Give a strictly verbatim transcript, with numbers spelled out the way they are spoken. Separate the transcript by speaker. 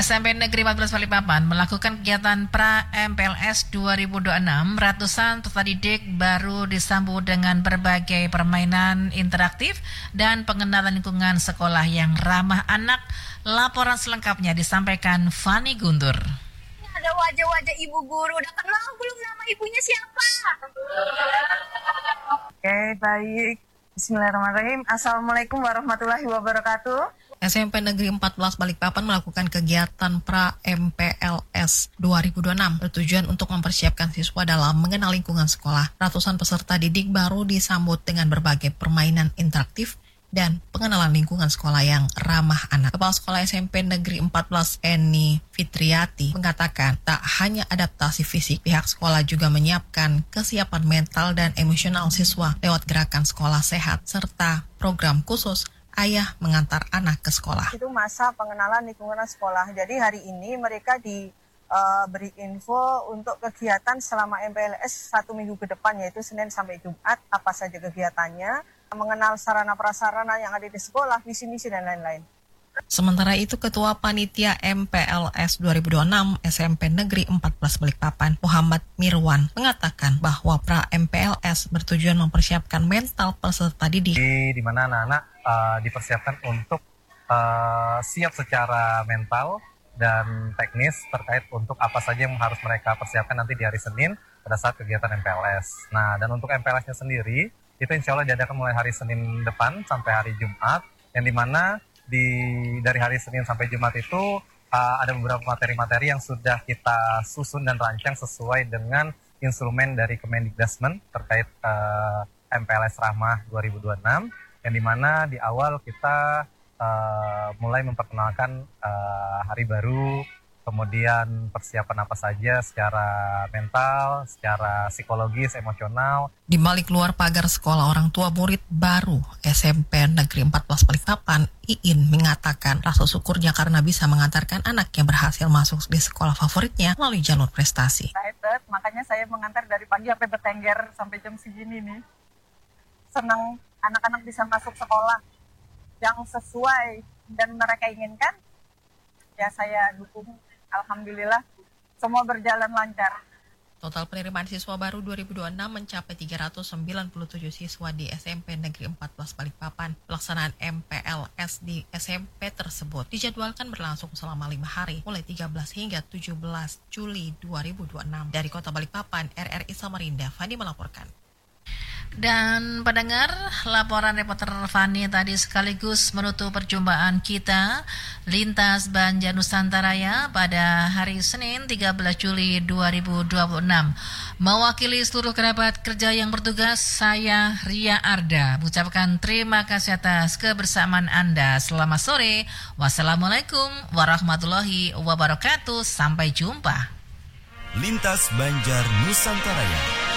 Speaker 1: S M P Negeri empat belas Balikpapan melakukan kegiatan pra-M P L S dua ribu dua puluh enam. Ratusan peserta didik baru disambut dengan berbagai permainan interaktif dan pengenalan lingkungan sekolah yang ramah anak. Laporan selengkapnya disampaikan Fani Guntur.
Speaker 2: Ada wajah-wajah ibu guru, udah kenal belum nama ibunya siapa? Oke, baik. Bismillahirrahmanirrahim. Assalamualaikum warahmatullahi wabarakatuh.
Speaker 1: S M P Negeri empat belas Balikpapan melakukan kegiatan pra-M P L S dua ribu dua puluh enam bertujuan untuk mempersiapkan siswa dalam mengenal lingkungan sekolah. Ratusan peserta didik baru disambut dengan berbagai permainan interaktif dan pengenalan lingkungan sekolah yang ramah anak. Kepala Sekolah S M P Negeri empat belas Eni Fitriati mengatakan tak hanya adaptasi fisik, pihak sekolah juga menyiapkan kesiapan mental dan emosional siswa lewat gerakan sekolah sehat serta program khusus ayah mengantar anak ke sekolah.
Speaker 2: Itu masa pengenalan lingkungan sekolah. Jadi hari ini mereka diberi uh, info untuk kegiatan selama M P L S satu minggu ke depan, yaitu Senin sampai Jumat, apa saja kegiatannya, mengenal sarana prasarana yang ada di sekolah, visi misi dan lain-lain.
Speaker 1: Sementara itu, Ketua Panitia M P L S dua ribu dua puluh enam S M P Negeri empat belas Balikpapan, Muhammad Mirwan, mengatakan bahwa pra-M P L S bertujuan mempersiapkan mental peserta didik.
Speaker 3: Di, di mana anak-anak uh, dipersiapkan untuk uh, siap secara mental dan teknis terkait untuk apa saja yang harus mereka persiapkan nanti di hari Senin pada saat kegiatan M P L S. Nah, dan untuk M P L S-nya sendiri, itu insya Allah diadakan mulai hari Senin depan sampai hari Jumat, yang dimana di dari hari Senin sampai Jumat itu uh, ada beberapa materi-materi yang sudah kita susun dan rancang sesuai dengan instrumen dari Kemendikbudrismen terkait uh, M P L S Rahmah dua ribu dua puluh enam, yang dimana di awal kita uh, mulai memperkenalkan uh, hari baru, kemudian persiapan apa saja secara mental, secara psikologis, emosional.
Speaker 1: Di balik luar pagar sekolah, orang tua murid baru S M P Negeri empat belas Balikpapan, Iin, mengatakan rasa syukurnya karena bisa mengantarkan anaknya berhasil masuk di sekolah favoritnya melalui jalur prestasi.
Speaker 2: Saya makanya saya mengantar dari pagi sampai bertengger sampai jam segini nih. Senang anak-anak bisa masuk sekolah yang sesuai dan mereka inginkan, ya saya dukung. Alhamdulillah, semua berjalan lancar.
Speaker 1: Total penerimaan siswa baru dua ribu dua puluh enam mencapai tiga ratus sembilan puluh tujuh siswa di S M P Negeri empat belas Balikpapan. Pelaksanaan M P L S di S M P tersebut dijadwalkan berlangsung selama lima hari, mulai tiga belas hingga tujuh belas Juli dua ribu dua puluh enam. Dari Kota Balikpapan, R R I Samarinda, Fani melaporkan. Dan pendengar, laporan reporter Fani tadi sekaligus menutup perjumpaan kita Lintas Banjar Nusantara ya pada hari Senin tiga belas Juli dua ribu dua puluh enam. Mewakili seluruh kerabat kerja yang bertugas, saya Ria Arda mengucapkan terima kasih atas kebersamaan Anda. Selamat sore. Wassalamualaikum warahmatullahi wabarakatuh. Sampai jumpa.
Speaker 4: Lintas Banjar Nusantara.